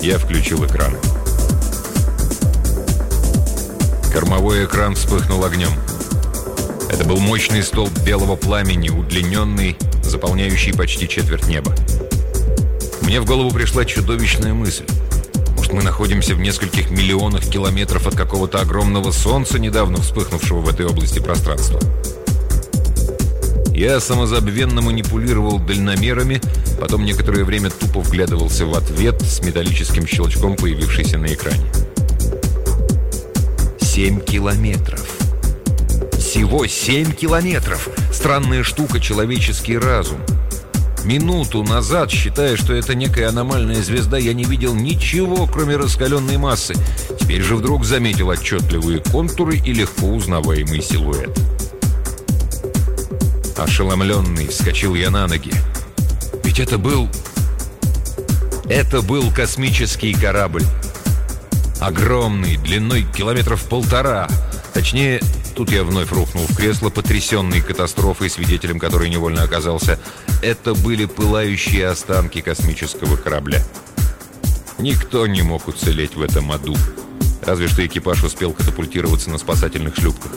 Я включил экраны. Кормовой экран вспыхнул огнем. Это был мощный столб белого пламени, удлиненный, заполняющий почти четверть неба. Мне в голову пришла чудовищная мысль. Может, мы находимся в нескольких миллионах километров от какого-то огромного солнца, недавно вспыхнувшего в этой области пространства. Я самозабвенно манипулировал дальномерами, потом некоторое время тупо вглядывался в ответ с металлическим щелчком, появившийся на экране. 7 километров. Всего 7 километров. Странная штука — человеческий разум. Минуту назад, считая, что это некая аномальная звезда, я не видел ничего, кроме раскаленной массы. Теперь же вдруг заметил отчетливые контуры и легко узнаваемый силуэт. Ошеломленный, вскочил я на ноги. Ведь это был космический корабль. Огромный, длиной километров 1,5. Точнее, тут я вновь рухнул в кресло, потрясенный катастрофой, свидетелем которой невольно оказался. Это были пылающие останки космического корабля. Никто не мог уцелеть в этом аду. Разве что экипаж успел катапультироваться на спасательных шлюпках.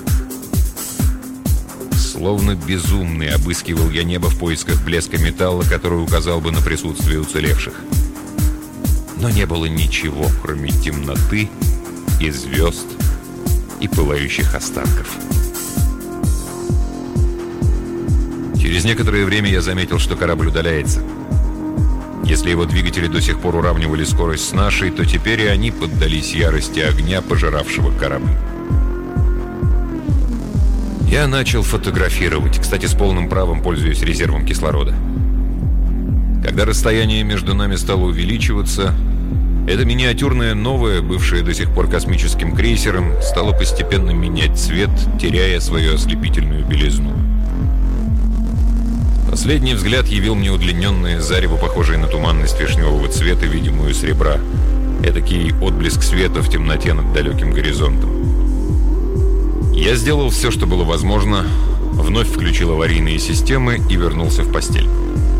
Словно безумный обыскивал я небо в поисках блеска металла, который указал бы на присутствие уцелевших. Но не было ничего, кроме темноты и звезд и пылающих останков. Через некоторое время я заметил, что корабль удаляется. Если его двигатели до сих пор уравнивали скорость с нашей, то теперь и они поддались ярости огня, пожиравшего корабль. Я начал фотографировать, кстати, с полным правом, пользуясь резервом кислорода. Когда расстояние между нами стало увеличиваться, эта миниатюрная новая, бывшая до сих пор космическим крейсером, стала постепенно менять цвет, теряя свою ослепительную белизну. Последний взгляд явил мне удлиненное зарево, похожее на туманность вишневого цвета, видимую с ребра. Эдакий отблеск света в темноте над далеким горизонтом. Я сделал все, что было возможно, вновь включил аварийные системы и вернулся в постель.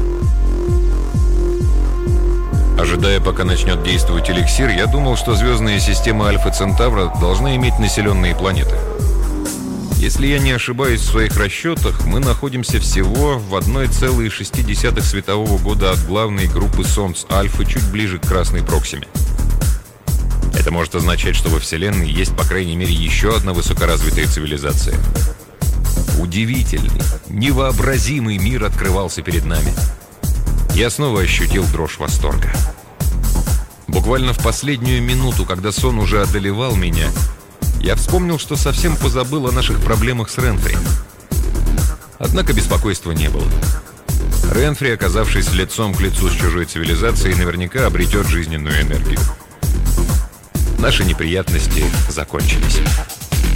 Ожидая, пока начнет действовать эликсир, я думал, что звездная система Альфа Центавра должна иметь населенные планеты. Если я не ошибаюсь в своих расчетах, мы находимся всего в 1,6 светового года от главной группы Солнц Альфы, чуть ближе к Красной Проксиме. Это может означать, что во Вселенной есть, по крайней мере, еще одна высокоразвитая цивилизация. Удивительный, невообразимый мир открывался перед нами. Я снова ощутил дрожь восторга. Буквально в последнюю минуту, когда сон уже одолевал меня, я вспомнил, что совсем позабыл о наших проблемах с Ренфри. Однако беспокойства не было. Ренфри, оказавшись лицом к лицу с чужой цивилизацией, наверняка обретет жизненную энергию. Наши неприятности закончились.